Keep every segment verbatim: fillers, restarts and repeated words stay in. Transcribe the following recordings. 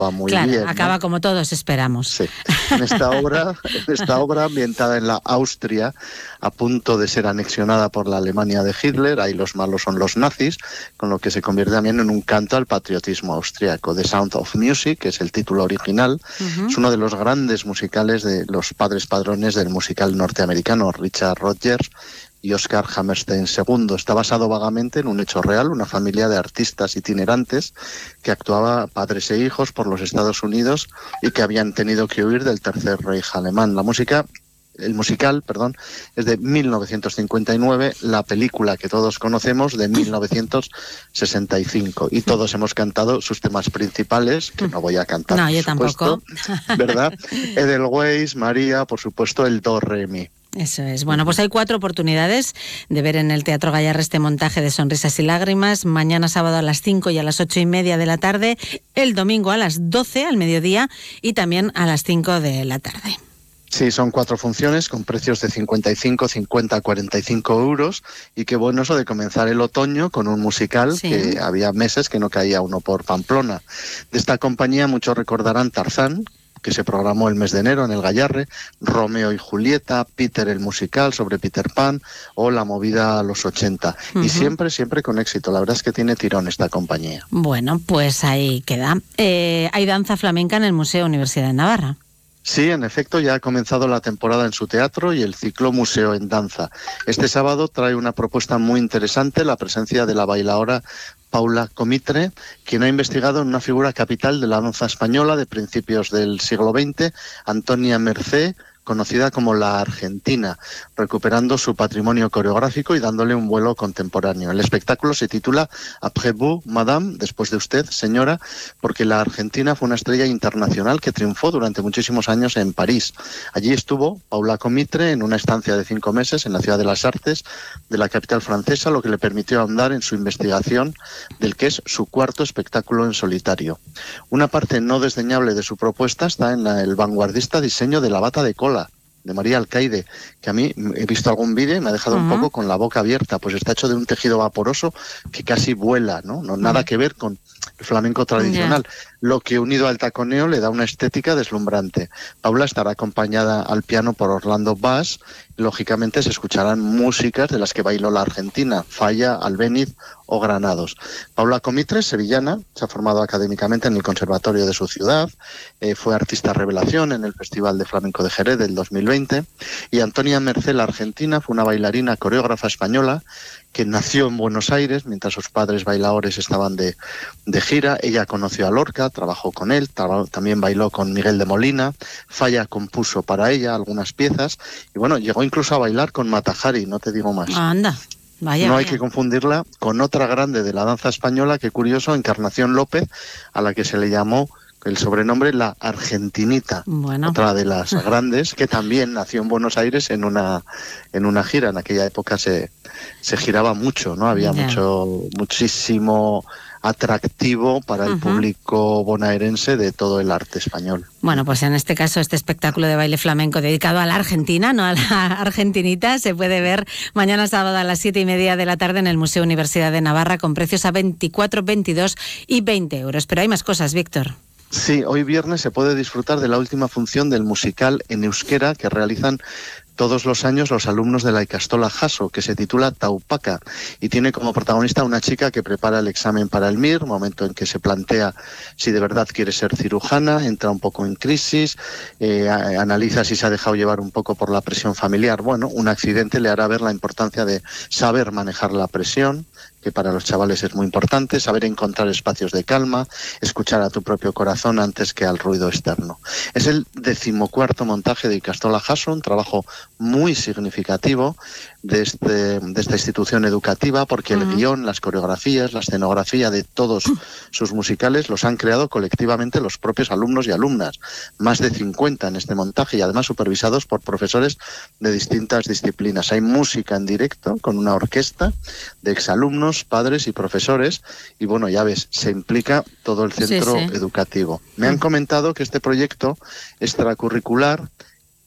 va muy claro, bien. Acaba ¿no? como todos esperamos. Sí. En esta obra, en esta obra ambientada en la Austria, a punto de ser anexionada por la Alemania de Hitler, ahí los malos son los nazis, con lo que se convierte también en un canto al patriotismo austriaco. The Sound of Music, que es el título original, uh-huh. es uno de los grandes musicales de los padres padrones del musical norteamericano, Richard Rodgers y Oscar Hammerstein segundo. Está basado vagamente en un hecho real, una familia de artistas itinerantes que actuaba padres e hijos por los Estados Unidos y que habían tenido que huir del Tercer Reich alemán. La música, el musical, perdón, es de mil novecientos cincuenta y nueve, la película que todos conocemos de mil novecientos sesenta y cinco, y todos hemos cantado sus temas principales, que no voy a cantar, no, por yo supuesto, tampoco. ¿verdad? Edelweiss, María, por supuesto, el Do, Re, Mi. Eso es. Bueno, pues hay cuatro oportunidades de ver en el Teatro Gayarre este montaje de Sonrisas y Lágrimas. Mañana sábado a las cinco y a las ocho y media de la tarde, el domingo a las doce al mediodía y también a las cinco de la tarde. Sí, son cuatro funciones con precios de cincuenta y cinco, cincuenta, cuarenta y cinco euros, y qué bueno eso de comenzar el otoño con un musical, sí. que había meses que no caía uno por Pamplona. De esta compañía muchos recordarán Tarzán, que se programó el mes de enero en el Gayarre, Romeo y Julieta, Peter el musical sobre Peter Pan o La movida a los ochenta. Uh-huh. Y siempre, siempre con éxito. La verdad es que tiene tirón esta compañía. Bueno, pues ahí queda. Eh, hay danza flamenca en el Museo Universidad de Navarra. Sí, en efecto, ya ha comenzado la temporada en su teatro y el ciclo Museo en Danza. Este sábado trae una propuesta muy interesante, la presencia de la bailaora Paula Comitre, quien ha investigado en una figura capital de la danza española de principios del siglo veinte, Antonia Mercé, conocida como la Argentina, recuperando su patrimonio coreográfico y dándole un vuelo contemporáneo. El espectáculo se titula Après vous, Madame, después de usted, señora, porque la Argentina fue una estrella internacional que triunfó durante muchísimos años en París. Allí estuvo Paula Comitre en una estancia de cinco meses en la Ciudad de las Artes de la capital francesa, lo que le permitió ahondar en su investigación del que es su cuarto espectáculo en solitario. Una parte no desdeñable de su propuesta está en la, el vanguardista diseño de la bata de cola de María Alcaide, que a mí he visto algún vídeo y me ha dejado uh-huh. un poco con la boca abierta, pues está hecho de un tejido vaporoso que casi vuela, ¿no? No nada uh-huh. que ver con el flamenco tradicional, yeah. lo que unido al taconeo le da una estética deslumbrante. Paula estará acompañada al piano por Orlando Bass, y lógicamente se escucharán músicas de las que bailó la Argentina, Falla, Albéniz o Granados. Paula Comitre es sevillana, se ha formado académicamente en el conservatorio de su ciudad, eh, fue artista revelación en el Festival de Flamenco de Jerez del dos mil veinte, y Antonia Mercé, la Argentina, fue una bailarina coreógrafa española que nació en Buenos Aires mientras sus padres bailadores estaban de, de gira. Ella conoció a Lorca, trabajó con él, tra- también bailó con Miguel de Molina. Falla compuso para ella algunas piezas y bueno, llegó incluso a bailar con Mata Hari, no te digo más. Anda. Vaya, no vaya. hay que confundirla con otra grande de la danza española, que curioso, Encarnación López, a la que se le llamó el sobrenombre La Argentinita, bueno. otra de las grandes, que también nació en Buenos Aires en una en una gira. En aquella época se, se giraba mucho, ¿no? Había yeah. mucho muchísimo atractivo para el uh-huh. público bonaerense de todo el arte español. Bueno, pues en este caso este espectáculo de baile flamenco dedicado a la Argentina, no a la Argentinita, se puede ver mañana sábado a las siete y media de la tarde en el Museo Universidad de Navarra con precios a veinticuatro, veintidós y veinte euros. Pero hay más cosas, Víctor. Sí, hoy viernes se puede disfrutar de la última función del musical en euskera que realizan todos los años los alumnos de la Ikastola Jaso, que se titula Taupaka y tiene como protagonista una chica que prepara el examen para el M I R, momento en que se plantea si de verdad quiere ser cirujana, entra un poco en crisis, eh, analiza si se ha dejado llevar un poco por la presión familiar. Bueno, un accidente le hará ver la importancia de saber manejar la presión, que para los chavales es muy importante, saber encontrar espacios de calma, escuchar a tu propio corazón antes que al ruido externo. Es el decimocuarto montaje de Ikastola Jaso, un trabajo muy significativo de, este, de esta institución educativa, porque uh-huh. el guión, las coreografías, la escenografía de todos sus musicales los han creado colectivamente los propios alumnos y alumnas, más de cincuenta en este montaje y además supervisados por profesores de distintas disciplinas. Hay música en directo con una orquesta de exalumnos, padres y profesores y bueno, ya ves, se implica todo el centro sí, sí. educativo. Me han comentado que este proyecto extracurricular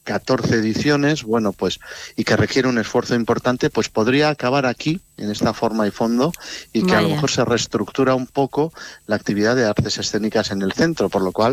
catorce ediciones, bueno, pues, y que requiere un esfuerzo importante, pues podría acabar aquí, en esta forma y fondo, y que Vaya. a lo mejor se reestructura un poco la actividad de artes escénicas en el centro, por lo cual